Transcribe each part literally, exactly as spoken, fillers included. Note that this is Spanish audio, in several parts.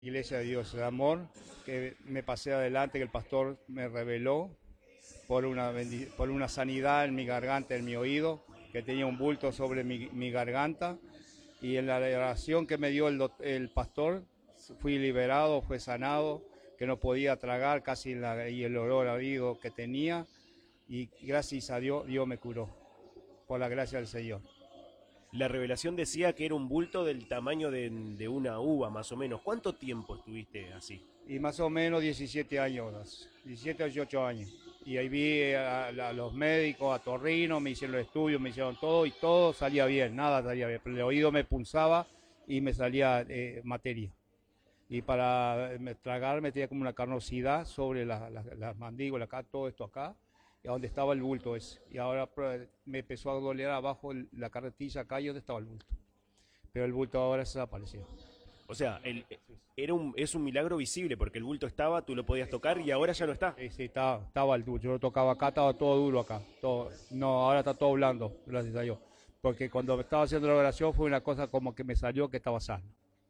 Iglesia de Dios de Amor, que me pasé adelante, que el pastor me reveló por una, por una sanidad en mi garganta, en mi oído, que tenía un bulto sobre mi, mi garganta, y en la oración que me dio el, el pastor, fui liberado, fue sanado, que no podía tragar casi la, y el olor a oído que tenía, y gracias a Dios, Dios me curó, por la gracia del Señor. La revelación decía que era un bulto del tamaño de, de una uva, más o menos. ¿Cuánto tiempo estuviste así? Y más o menos diecisiete años, diecisiete, dieciocho años. Y ahí vi a, a los médicos, a Torrino, me hicieron el estudio, me hicieron todo y todo salía bien, nada salía bien. Pero el oído me pulsaba y me salía eh, materia. Y para tragar me tenía como una carnosidad sobre las la, la mandíbulas, acá, todo esto acá, y a donde estaba el bulto ese. Y ahora me empezó a doler abajo la carretilla acá y donde estaba el bulto. Pero el bulto ahora se desapareció. O sea, el, era un, es un milagro visible porque el bulto estaba, tú lo podías tocar y ahora ya no está. Sí, sí, estaba, estaba el bulto. Yo lo tocaba acá, estaba todo duro acá. Todo, no, ahora está todo blando, gracias a Dios. Porque cuando estaba haciendo la oración fue una cosa como que me salió que estaba sano.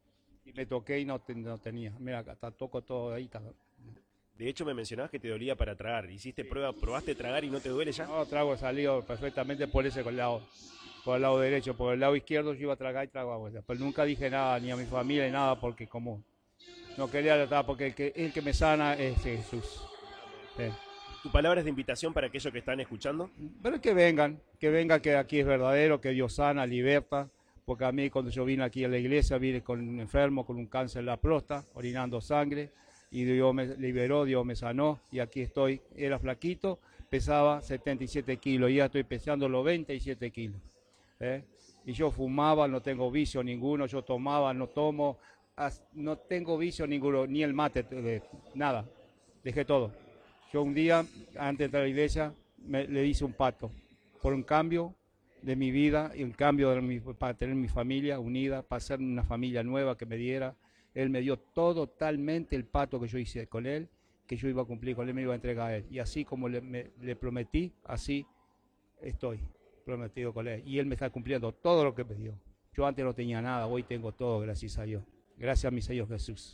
Y me toqué y no, no tenía. Mira, acá está, toco todo ahí. Está. De hecho, me mencionabas que te dolía para tragar. ¿Hiciste prueba, probaste tragar y no te duele ya? No, trago salido perfectamente por ese lado, por el lado derecho. Por el lado izquierdo yo iba a tragar y tragaba. Pero nunca dije nada, ni a mi familia, ni nada, porque como no quería tratar, porque el que, el que me sana es Jesús. Sí. ¿Tu palabra es de invitación para aquellos que están escuchando? Pero que vengan, que vengan, que aquí es verdadero, que Dios sana, liberta. Porque a mí cuando yo vine aquí a la iglesia, vine con un enfermo, con un cáncer en la próstata, orinando sangre. Y Dios me liberó, Dios me sanó, y aquí estoy. Era flaquito, pesaba setenta y siete kilos, y ya estoy pesando los veintisiete kilos. ¿eh? Y yo fumaba, no tengo vicio ninguno, yo tomaba, no tomo, no tengo vicio ninguno, ni el mate, nada, dejé todo. Yo un día, antes de entrar a la iglesia, me, le hice un pacto, por un cambio de mi vida, y un cambio de mi, para tener mi familia unida, para ser una familia nueva que me diera. Él me dio totalmente el pacto que yo hice con él, que yo iba a cumplir con él, me iba a entregar a él. Y así como le, me, le prometí, así estoy prometido con él. Y él me está cumpliendo todo lo que me dio. Yo antes no tenía nada, hoy tengo todo, gracias a Dios. Gracias a mi Señor Jesús.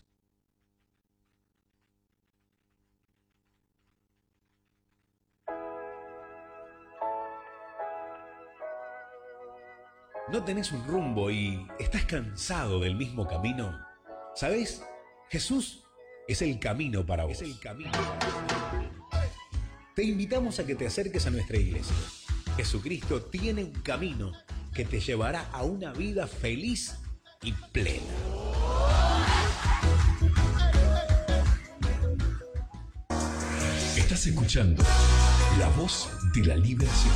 ¿No tenés un rumbo y estás cansado del mismo camino? ¿Sabés? Jesús es el camino para vos. Es el camino para vos. Te invitamos a que te acerques a nuestra iglesia. Jesucristo tiene un camino que te llevará a una vida feliz y plena. Estás escuchando La Voz de la Liberación.